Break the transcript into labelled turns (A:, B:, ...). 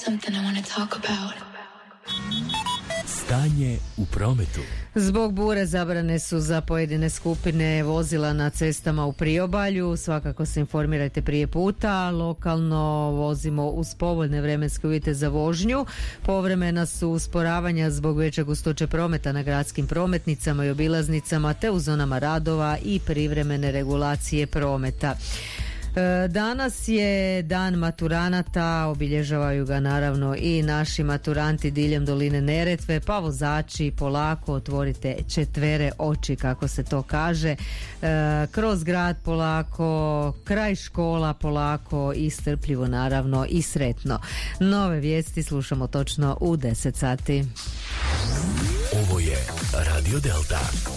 A: something I want to talk about.
B: Stanje u prometu.
C: Zbog bure zabrane su za pojedine skupine vozila na cestama u priobalju. Svakako se informirajte prije puta. Lokalno vozimo uz povoljne vremenske uvjete za vožnju. Povremena su usporavanja zbog veće gustoće prometa na gradskim prometnicama i obilaznicama te u zonama radova i privremene regulacije prometa. Danas je dan maturanata, obilježavaju ga naravno i naši maturanti diljem doline Neretve, pa vozači polako otvorite četvere oči, kako se to kaže, kroz grad polako, kraj škola polako i strpljivo naravno i sretno. Nove vijesti slušamo točno u 10 sati.
B: Ovo je Radio Delta.